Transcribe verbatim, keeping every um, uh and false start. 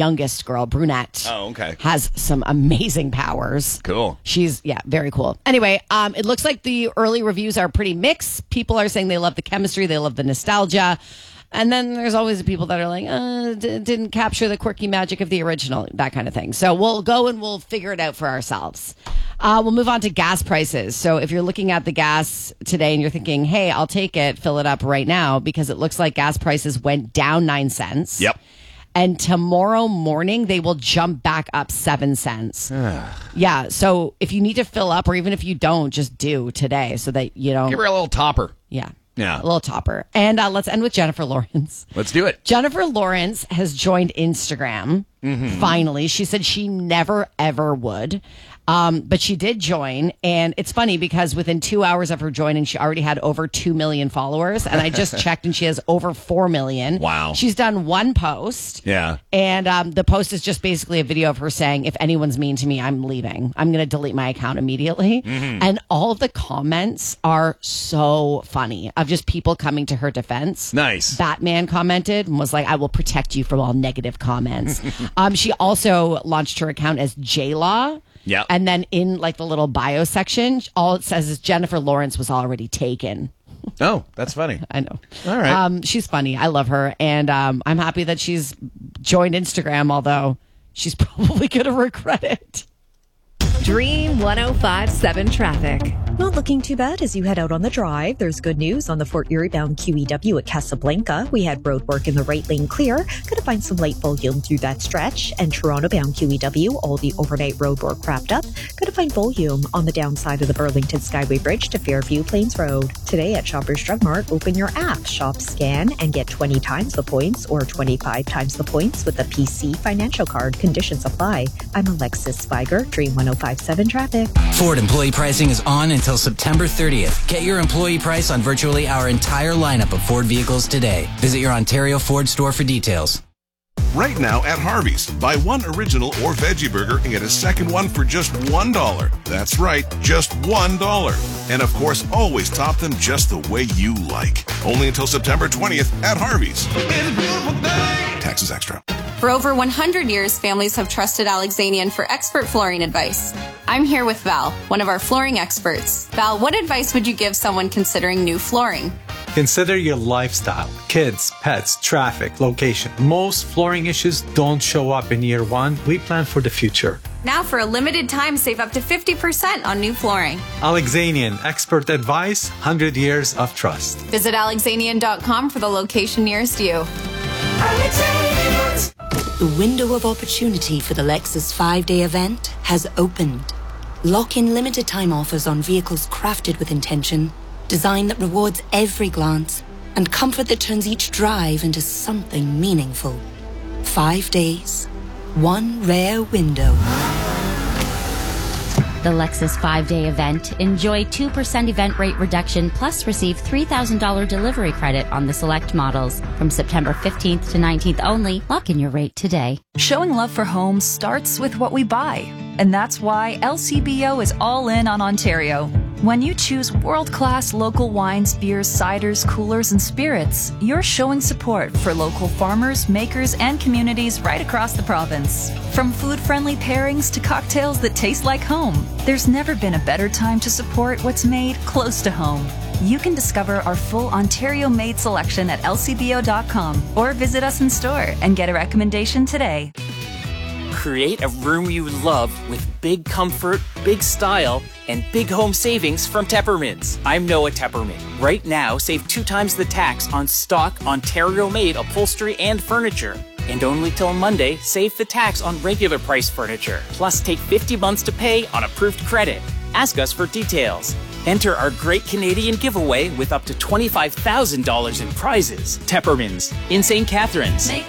youngest girl, brunette. Oh, okay. Has some amazing powers. Cool. She's, yeah, very cool. Anyway, um, it looks like the early reviews are pretty mixed. People are saying they love the chemistry, they love the nostalgia. And then there's always the people that are like, uh, d- didn't capture the quirky magic of the original, that kind of thing. So we'll go and we'll figure it out for ourselves. Uh, we'll move on to gas prices. So if you're looking at the gas today and you're thinking, hey, I'll take it, fill it up right now, because it looks like gas prices went down nine cents. Yep. And tomorrow morning, they will jump back up seven cents. Yeah. So if you need to fill up, or even if you don't, just do today so that you don't. Give her a little topper. Yeah. Yeah. A little topper. And uh, let's end with Jennifer Lawrence. Let's do it. Jennifer Lawrence has joined Instagram. Mm-hmm. Finally. She said she never, ever would. Um, but she did join. And it's funny because within two hours of her joining, she already had over two million followers. And I just checked and she has over four million. Wow. She's done one post. Yeah. And um, the post is just basically a video of her saying, if anyone's mean to me, I'm leaving. I'm going to delete my account immediately. Mm-hmm. And all of the comments are so funny of just people coming to her defense. Nice. Batman commented and was like, I will protect you from all negative comments. um, she also launched her account as J-Law. Yeah. And then in like the little bio section, all it says is Jennifer Lawrence was already taken. Oh, that's funny. I know. All right. Um, she's funny. I love her. And um, I'm happy that she's joined Instagram, although she's probably going to regret it. Dream one oh five point seven traffic. Not looking too bad as you head out on the drive. There's good news on the Fort Erie bound Q E W at Casablanca. We had road work in the right lane clear. Gonna find some light volume through that stretch. And Toronto bound Q E W, all the overnight road work wrapped up. Gonna find volume on the downside of the Burlington Skyway Bridge to Fairview Plains Road. Today at Shoppers Drug Mart, open your app, shop, scan, and get twenty times the points or twenty-five times the points with a P C financial card. Conditions apply. I'm Alexis Spiger, Dream one oh five point seven traffic. Ford employee pricing is on until September thirtieth. Get your employee price on virtually our entire lineup of Ford vehicles today. Visit your Ontario Ford store for details. Right now at Harvey's, buy one original or veggie burger and get a second one for just one dollar. That's right, just one dollar. And of course, always top them just the way you like. Only until September twentieth at Harvey's. It's a beautiful day. Taxes extra. For over one hundred years, families have trusted Alexanian for expert flooring advice. I'm here with Val, one of our flooring experts. Val, what advice would you give someone considering new flooring? Consider your lifestyle, kids, pets, traffic, location. Most flooring issues don't show up in year one. We plan for the future. Now for a limited time, save up to fifty percent on new flooring. Alexanian, expert advice, one hundred years of trust. Visit alexanian dot com for the location nearest you. The window of opportunity for the Lexus five-day event has opened. Lock in limited time offers on vehicles crafted with intention, design that rewards every glance, and comfort that turns each drive into something meaningful. Five days, one rare window. The Lexus five-day event. Enjoy two percent event rate reduction plus receive three thousand dollars delivery credit on the select models. From September fifteenth to nineteenth only. Lock in your rate today. Showing love for homes starts with what we buy. And that's why L C B O is all in on Ontario. When you choose world-class local wines, beers, ciders, coolers, and spirits, you're showing support for local farmers, makers, and communities right across the province. From food-friendly pairings to cocktails that taste like home, there's never been a better time to support what's made close to home. You can discover our full Ontario-made selection at L C B O dot com or visit us in store and get a recommendation today. Create a room you love with big comfort, big style, and big home savings from Teppermans. I'm Noah Tepperman. Right now, save two times the tax on stock Ontario-made upholstery and furniture. And only till Monday, save the tax on regular price furniture. Plus, take fifty months to pay on approved credit. Ask us for details. Enter our Great Canadian Giveaway with up to twenty-five thousand dollars in prizes. Teppermans in Saint Catharines. Make